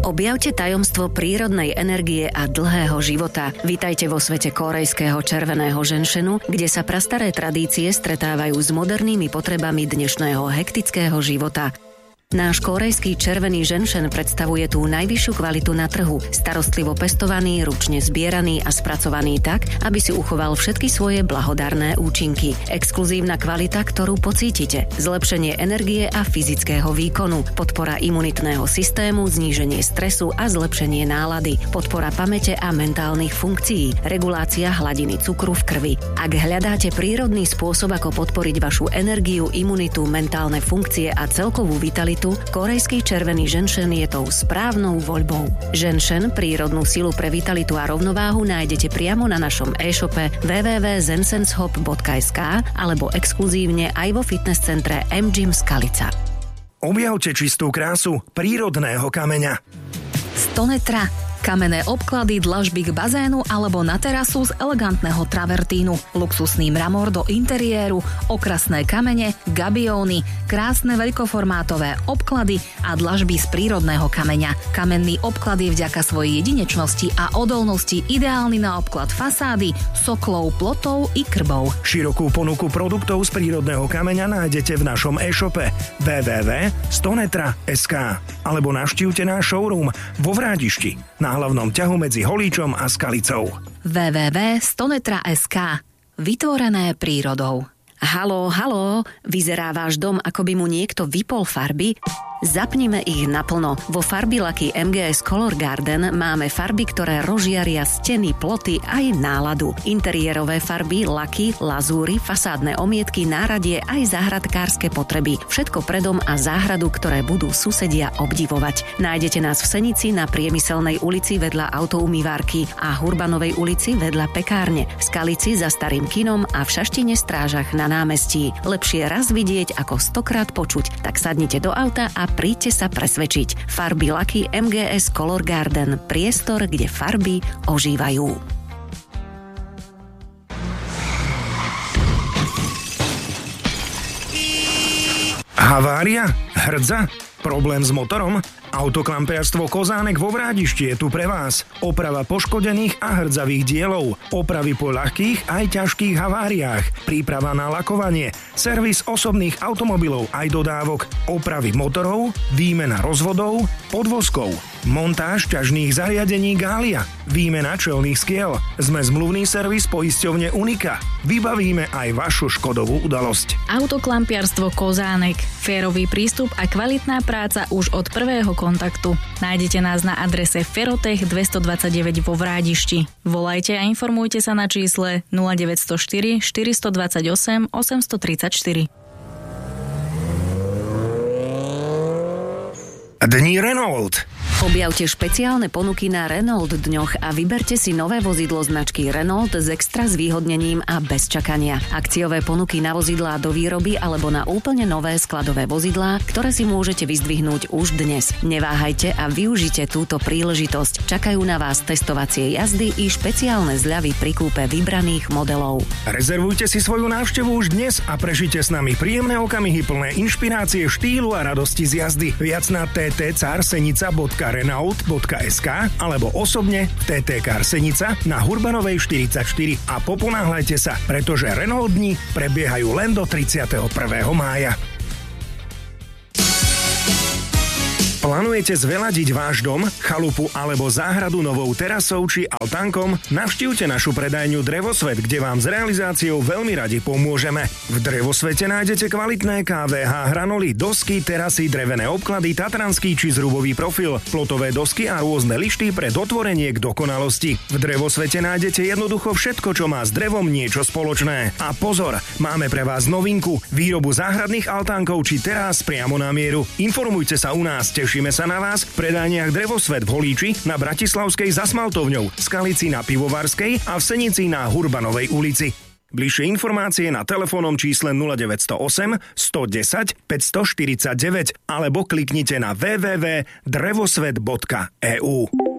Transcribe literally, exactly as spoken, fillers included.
Objavte tajomstvo prírodnej energie a dlhého života. Vitajte vo svete kórejského červeného ženšenu, kde sa prastaré tradície stretávajú s modernými potrebami dnešného hektického života. Náš kórejský červený ženšen predstavuje tú najvyššiu kvalitu na trhu, starostlivo pestovaný, ručne zbieraný a spracovaný tak, aby si uchoval všetky svoje blahodárne účinky. Exkluzívna kvalita, ktorú pocítite, zlepšenie energie a fyzického výkonu, podpora imunitného systému, zníženie stresu a zlepšenie nálady, podpora pamäte a mentálnych funkcií, regulácia hladiny cukru v krvi. Ak hľadáte prírodný spôsob, ako podporiť vašu energiu, imunitu, mentálne funkcie a celkovú vitalitu, kórejský červený ženšen je tou správnou voľbou. Ženšen, prírodnú silu pre vitalitu a rovnováhu nájdete priamo na našom e-shope w w w bodka zensenshop bodka es ka alebo exkluzívne aj vo fitness centre M-Gym Skalica. Objavte čistú krásu prírodného kameňa. Stonetra. Kamenné obklady, dlažby k bazénu alebo na terasu z elegantného travertínu, luxusný mramor do interiéru, okrasné kamene, gabióny, krásne veľkoformátové obklady a dlažby z prírodného kameňa. Kamenný obklad je vďaka svojej jedinečnosti a odolnosti ideálny na obklad fasády, soklov, plotov i krbov. Širokú ponuku produktov z prírodného kameňa nájdete v našom e-shope w w w bodka stonetra bodka es ka alebo navštívte náš showroom vo Vrádišti na hlavnom ťahu medzi Holíčom a Skalicou. w w w bodka stonetra bodka es ka. Vytvorené prírodou. Haló, haló, vyzerá váš dom, ako by mu niekto vypol farby? Zapnime ich naplno. Vo Farbilaky em gé es Color Garden máme farby, ktoré rozžiaria steny, ploty aj náladu. Interiérové farby, laky, lazúry, fasádne omietky, náradie aj záhradkárske potreby. Všetko pre dom a záhradu, ktoré budú susedia obdivovať. Nájdete nás v Senici na Priemyselnej ulici vedľa autoumývárky a Hurbanovej ulici vedľa pekárne, v Skalici za Starým kinom a v Šaštine Strážach na námestí. Lepšie raz vidieť ako stokrát počuť. Tak sadnite do auta a príďte sa presvedčiť. Farby Laky em gé es Color Garden. Priestor, kde farby ožívajú. Havária? Hrdza? Problém s motorom? Autoklampiarstvo Kozánek vo Vrádišti je tu pre vás. Oprava poškodených a hrdzavých dielov. Opravy po ľahkých aj ťažkých haváriách. Príprava na lakovanie. Servis osobných automobilov aj dodávok. Opravy motorov. Výmena rozvodov. Podvozkov. Montáž ťažných zariadení Gália. Výmena čelných skiel. Sme zmluvný servis poisťovne Unika. Vybavíme aj vašu škodovú udalosť. Autoklampiarstvo Kozánek. Férový prístup a kvalitná práca už od prvého kontaktu. Nájdete nás na adrese Ferotech dvestodvadsaťdeväť vo Vrádišti. Volajte a informujte sa na čísle nula deväť nula štyri štyri dva osem osem tri štyri. Dni Renault. Objavte špeciálne ponuky na Renault dňoch a vyberte si nové vozidlo značky Renault s extra zvýhodnením a bez čakania. Akciové ponuky na vozidlá do výroby alebo na úplne nové skladové vozidlá, ktoré si môžete vyzdvihnúť už dnes. Neváhajte a využite túto príležitosť. Čakajú na vás testovacie jazdy i špeciálne zľavy pri kúpe vybraných modelov. Rezervujte si svoju návštevu už dnes a prežite s nami príjemné okamihy plné inšpirácie, štýlu a radosti z jazdy. Viac na té té carsenica bodka renault bodka es ka alebo osobne v té té Car Senica na Hurbanovej štyridsaťštyri a poponáhľajte sa, pretože Renault dni prebiehajú len do tridsiateho prvého mája. Plánujete zveladiť váš dom, chalupu alebo záhradu novou terasou či altánkom? Navštívte našu predajňu Drevosvet, kde vám s realizáciou veľmi radi pomôžeme. V Drevosvete nájdete kvalitné ká vé há hranoly, dosky, terasy, drevené obklady, tatranský či zrubový profil, plotové dosky a rôzne lišty pre dotvorenie k dokonalosti. V Drevosvete nájdete jednoducho všetko, čo má s drevom niečo spoločné. A pozor, máme pre vás novinku, výrobu záhradných altánkov či terás priamo na mieru. Informujte sa u nás, tešíme sa na vás v predajniach Drevosvet v Holíči, na Bratislavskej za Smaltovňou, v Skalici na Pivovarskej a v Senici na Hurbanovej ulici. Bližšie informácie na telefónnom čísle nula deväť nula osem sto desať päťstoštyridsaťdeväť alebo kliknite na w w w bodka drevosvet bodka e u.